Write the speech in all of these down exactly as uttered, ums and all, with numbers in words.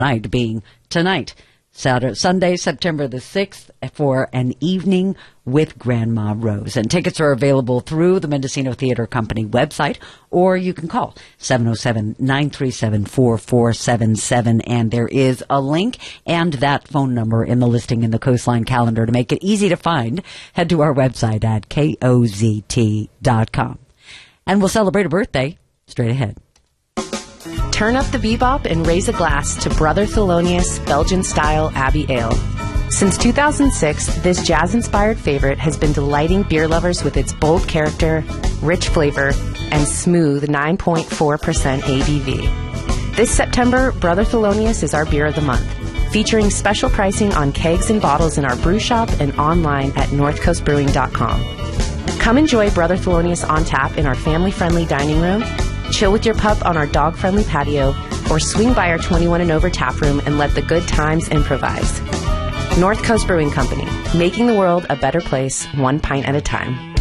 night being tonight, Saturday, Sunday, September the sixth, for an evening with Grandma Rose. And tickets are available through the Mendocino Theater Company website, or you can call seven oh seven, nine three seven, four four seven seven. And there is a link and that phone number in the listing in the Coastline calendar to make it easy to find. Head to our website at K O Z T dot com. And we'll celebrate a birthday straight ahead. Turn up the bebop and raise a glass to Brother Thelonious Belgian-style Abbey Ale. Since two thousand six, this jazz-inspired favorite has been delighting beer lovers with its bold character, rich flavor, and smooth nine point four percent A B V. This September, Brother Thelonious is our beer of the month, featuring special pricing on kegs and bottles in our brew shop and online at north coast brewing dot com. Come enjoy Brother Thelonious on tap in our family-friendly dining room, chill with your pup on our dog-friendly patio, or swing by our twenty-one and over tap room and let the good times improvise. North Coast Brewing Company, making the world a better place, one pint at a time.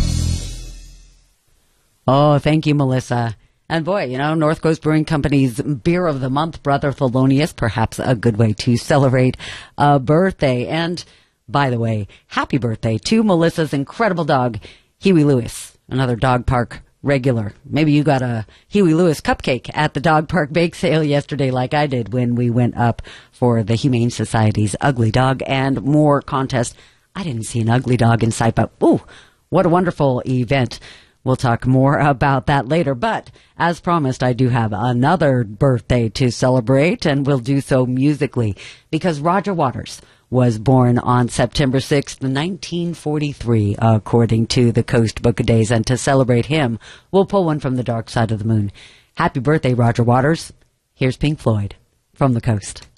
Oh, thank you, Melissa. And boy, you know, North Coast Brewing Company's Beer of the Month, Brother Thelonious, perhaps a good way to celebrate a birthday. And by the way, happy birthday to Melissa's incredible dog, Huey Lewis, another dog park regular. Maybe you got a Huey Lewis cupcake at the dog park bake sale yesterday like I did when we went up for the Humane Society's Ugly Dog and More contest. I didn't see an ugly dog in sight, but ooh, what a wonderful event. We'll talk more about that later. But as promised, I do have another birthday to celebrate, and we'll do so musically because Roger Waters was born on September sixth, nineteen forty-three, according to the Coast Book of Days. And to celebrate him, we'll pull one from the dark side of the moon. Happy birthday, Roger Waters. Here's Pink Floyd from the Coast.